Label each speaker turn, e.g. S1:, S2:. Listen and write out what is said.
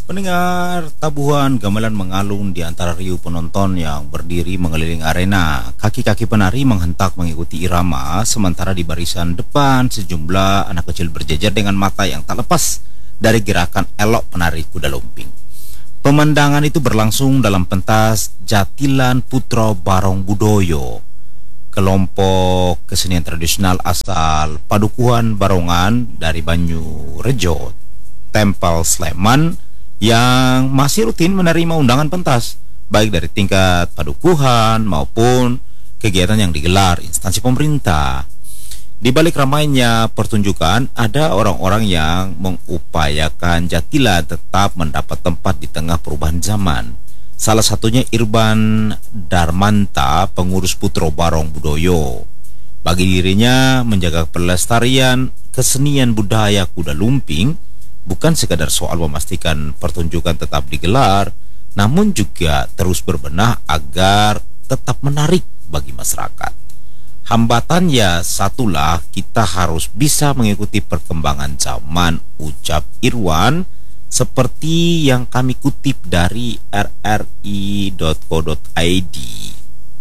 S1: Pendengar, tabuhan gamelan mengalun di antara riuh penonton yang berdiri mengeliling arena. Kaki-kaki penari menghentak mengikuti irama, sementara di barisan depan sejumlah anak kecil berjejer dengan mata yang tak lepas dari gerakan elok penari kuda lumping. Pemandangan itu berlangsung dalam pentas Jatilan Putra Barong Budoyo, kelompok kesenian tradisional asal Padukuhan Barongan dari Banyurejo, Tempel Sleman, yang masih rutin menerima undangan pentas, baik dari tingkat padukuhan maupun kegiatan yang digelar instansi pemerintah. Di balik ramainya pertunjukan, ada orang-orang yang mengupayakan Jatilan tetap mendapat tempat di tengah perubahan zaman. Salah satunya Irban Darmanta, pengurus Putro Barong Budoyo. Bagi dirinya, menjaga pelestarian kesenian budaya kuda lumping bukan sekadar soal memastikan pertunjukan tetap digelar, namun juga terus berbenah agar tetap menarik bagi masyarakat. Hambatannya satulah, kita harus bisa mengikuti perkembangan zaman, ucap Irwan, seperti yang kami kutip dari rri.co.id.